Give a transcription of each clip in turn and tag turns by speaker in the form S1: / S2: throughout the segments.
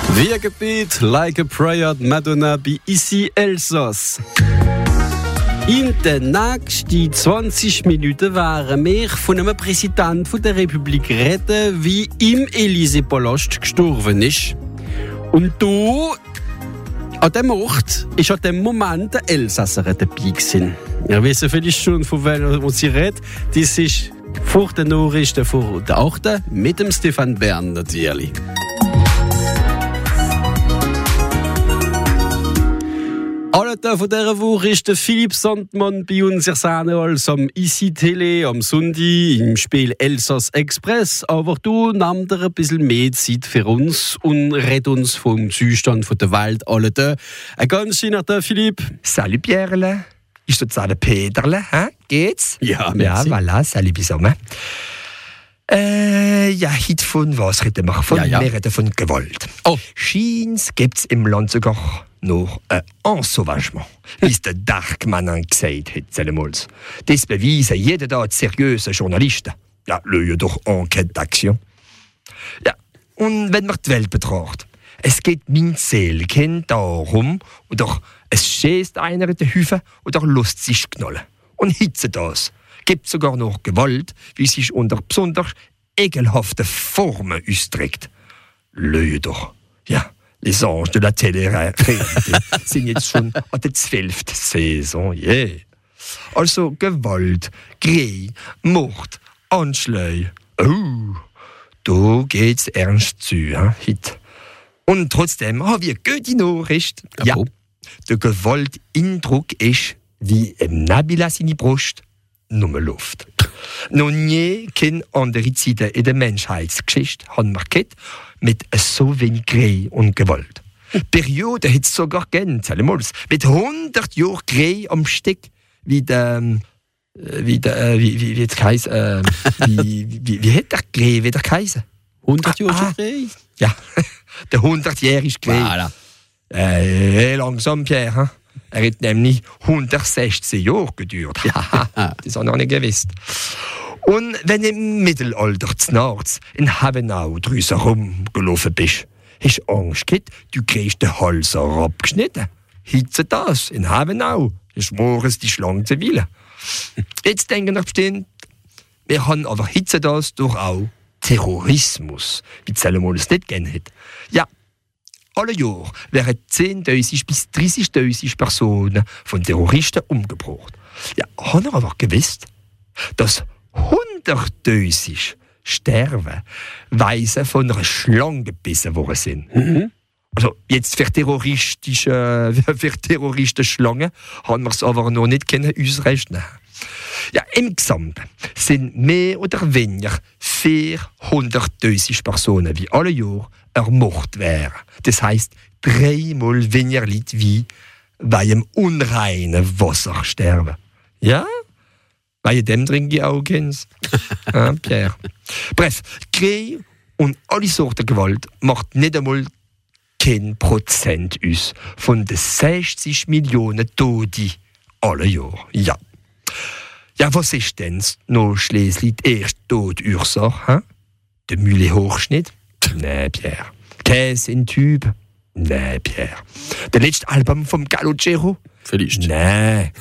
S1: Wie Gebet, Like a Prayer, Madonna bei Ici Elsass. In den nächsten 20 Minuten werden wir von einem Präsidenten der Republik reden, wie im Élysée-Palast gestorben ist. Und da, an diesem Ort, ist an dem Moment der Elsasser dabei gewesen. Ihr wisst vielleicht schon, von wem sie redet. Das ist vor den Nachrichten vor der 8. mit dem Stefan Bern natürlich. Alle von dieser Woche ist der Philipp Sandmann bei uns ersehen als am ICI Tele am Sonntag im Spiel Elsass Express. Aber du nimmst dir ein bisschen mehr Zeit für uns und red uns vom Zustand der Welt alle da. Ein ganz schöner Tag, Philipp.
S2: Salut Pierre. Ist sozusagen Peterle, geht's?
S1: Ja, merci.
S2: Ja, voilà, salut zusammen. Heute von was reden wir? Wir reden von Gewalt.
S1: Oh.
S2: Scheint's gibt's im Land sogar noch ein Ensauvagement, wie es der Darkmann gesagt hat, Zellemolz. Das beweisen jeden Tag seriöse Journalisten. Ja, lösen durch Enquête d'Action. Ja, und wenn man die Welt betrachtet, es geht mein Seelkind darum, oder es schießt einer in den Hüfen, oder lässt sich knallen. Und hitze das. Gibt sogar noch Gewalt, wie sich unter besonders ekelhaften Formen ausdrückt. Löse doch. Ja. Les Anges de la Télé-Réalité sind jetzt schon an der 12. Saison. Yeah. Also Gewalt, Krieg, Mord, Anschläge. Oh, da geht's ernst zu, heute. Und trotzdem haben wir gute Nachricht. Ja, der Gewalteindruck ist, wie im Nabila seine Brust, nur Luft. Noch nie keine andere Zeit in der Menschheitsgeschichte haben wir gehabt, mit so wenig Krieg und Gewalt. Periode hat es sogar gegeben, mit 100 Jahren Krieg am Stück, wie hat der Krieg wieder geheißen?
S1: 100 Jahre Krieg?
S2: Ja, der 100-jährige Krieg. Voilà. Langsam, Pierre. Er hat nämlich 116 Jahre gedauert. Ja, das habe ich noch nicht gewusst. Und wenn im Mittelalter zu Nachts in Habenau draussen rumgelaufen bist, hast du Angst gehabt, du kriegst den Hals abgeschnitten. Hitze das in Habenau, ist morgens die Schlange zu Wille. Jetzt denken wir bestimmt, wir haben aber hitze das durch auch Terrorismus, wie Zellemol es nicht gerne hat. Ja, alle Jahre werden 10.000 bis 30.000 Personen von Terroristen umgebracht. Ja, haben wir aber gewusst, dass 100.000 sterben, weil sie von einer Schlange gebissen worden sind. Mhm. Also jetzt für Terroristen Schlangen haben wir es aber noch nicht ausrechnen. Ja, im Gesamten sind mehr oder weniger 400.000 Personen wie alle Jahre ermordet werden. Das heisst, 3-mal weniger Leute wie bei einem unreinen Wasser sterben. Ja? Bei dem trinke ich auch keins. Pierre. Bref, Krieg und alle Sorten Gewalt macht nicht einmal kein Prozent aus von den 60 Millionen Toten alle Jahre. Ja. Ja, was ist denn noch schließlich die erste Todursache? Der Mühle-Hochschnitt? Nein, Pierre. Käse in Tüben? Nein, Pierre. Der letzte Album vom Calogero?
S1: Vielleicht.
S2: Nein.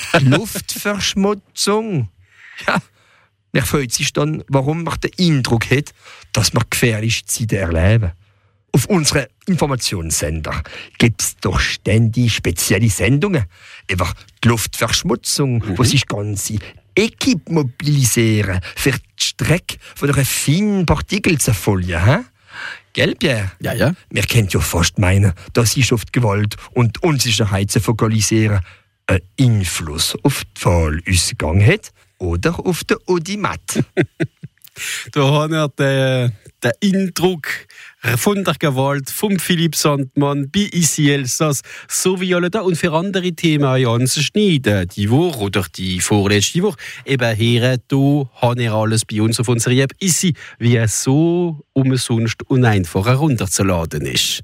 S2: Luftverschmutzung. Ja. Man freut sich dann, warum man den Eindruck hat, dass wir gefährliche Zeiten erleben. Auf unseren Informationssender gibt es doch ständig spezielle Sendungen über die Luftverschmutzung, wo sich ganze Equipe mobilisieren, für die Strecke von einer feinen Partikel zu folgen. Gell, Pierre?
S1: Ja, ja.
S2: Wir können ja fast meinen, dass sich auf die Gewalt und Unsicherheit zu fokalisieren einen Einfluss auf die Wahlausgang hat oder auf den Audimat.
S1: Da haben wir den Eindruck von der Gewalt vom Philipp Sandmann bei Ici Elsass sowie alle da und für andere Themen anzuschneiden. Die Woche oder die vorletzte Woche. Eben hier, da haben wir alles bei uns auf unserer App Ici, wie es so umsonst und einfach herunterzuladen ist.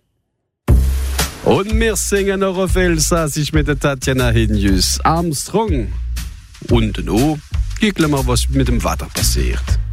S1: Und wir singen noch auf Elsassisch mit der Tatjana Hinjus Armstrong. Und noch gickeln wir, was mit dem Wetter passiert.